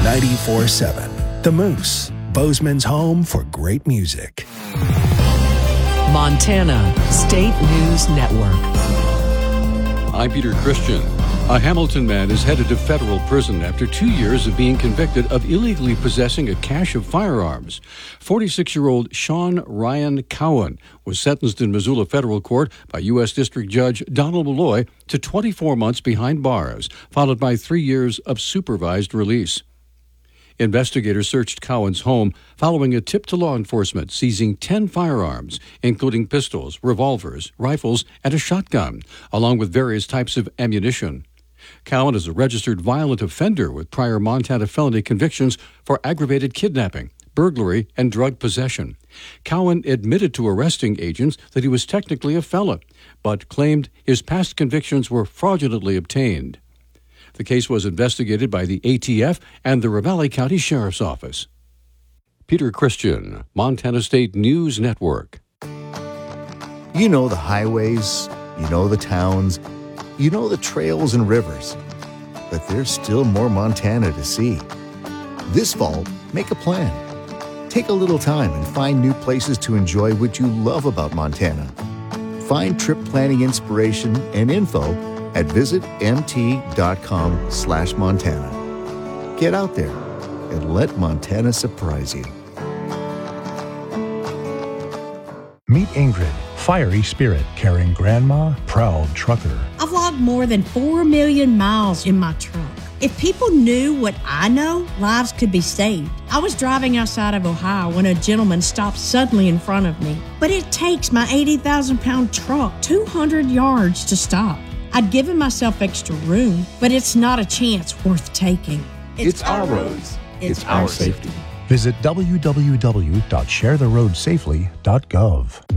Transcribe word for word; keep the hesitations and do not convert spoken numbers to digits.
ninety-four point seven. The Moose, Bozeman's home for great music. Montana State News Network. I'm Peter Christian. A Hamilton man is headed to federal prison after two years of being convicted of illegally possessing a cache of firearms. forty-six-year-old Sean Ryan Cowan was sentenced in Missoula Federal Court by U S District Judge Donald Malloy to twenty-four months behind bars, followed by three years of supervised release. Investigators searched Cowan's home following a tip to law enforcement, seizing ten firearms, including pistols, revolvers, rifles, and a shotgun, along with various types of ammunition. Cowan is a registered violent offender with prior Montana felony convictions for aggravated kidnapping, burglary, and drug possession. Cowan admitted to arresting agents that he was technically a felon, but claimed his past convictions were fraudulently obtained. The case was investigated by the A T F and the Ravalli County Sheriff's Office. Peter Christian, Montana State News Network. You know the highways, you know the towns, you know the trails and rivers, but there's still more Montana to see. This fall, make a plan. Take a little time and find new places to enjoy what you love about Montana. Find trip planning inspiration and info at visitmt.com slash Montana. Get out there and let Montana surprise you. Meet Ingrid, fiery spirit, caring grandma, proud trucker. I've logged more than four million miles in my truck. If people knew what I know, lives could be saved. I was driving outside of Ohio when a gentleman stopped suddenly in front of me. But it takes my eighty thousand pound truck two hundred yards to stop. I'd given myself extra room, but it's not a chance worth taking. It's, it's our roads. It's, it's our safety. Visit w w w dot share the road safely dot gov.